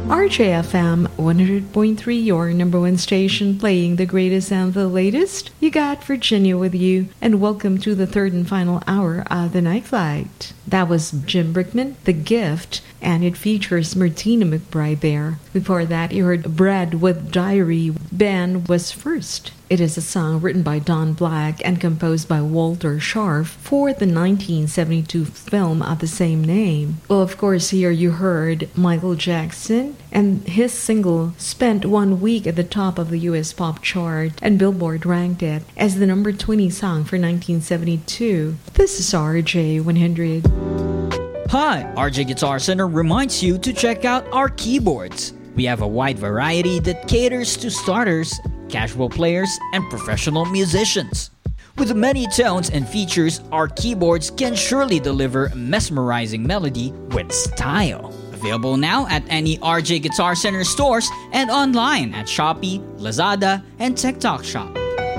RJFM 100.3, your number one station, playing the greatest and the latest. You got Virginia with you, and welcome to the third and final hour of the Night Flight. That was Jim Brickman, The Gift, and it features Martina McBride there. Before that, you heard Brad with Diary. Ben was first. It is a song written by Don Black and composed by Walter Scharf for the 1972 film of the same name. Well, of course, here you heard Michael Jackson, and his single spent 1 week at the top of the US pop chart, and Billboard ranked it as the number 20 song for 1972. This is RJ 100. Hi, RJ Guitar Center reminds you to check out our keyboards. We have a wide variety that caters to starters, casual players, and professional musicians. With many tones and features, our keyboards can surely deliver a mesmerizing melody with style. Available now at any RJ Guitar Center stores and online at Shopee, Lazada, and TikTok Shop.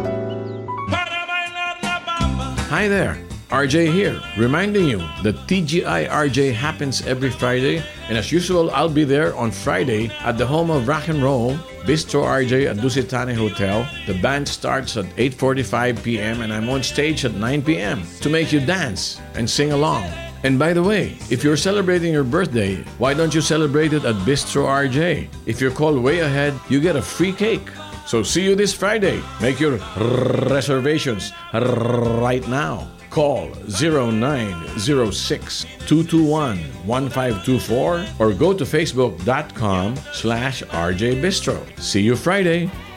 Hi there, RJ here, reminding you that TGI RJ happens every Friday, and as usual, I'll be there on Friday at the home of rock and roll, Bistro RJ at Dusitane Hotel. The band starts at 8:45 p.m. and I'm on stage at 9 p.m. to make you dance and sing along. And by the way, if you're celebrating your birthday, why don't you celebrate it at Bistro RJ? If you're called way ahead, you get a free cake. So see you this Friday. Make your reservations right now. Call 0906-221-1524 or go to facebook.com/RJ Bistro. See you Friday.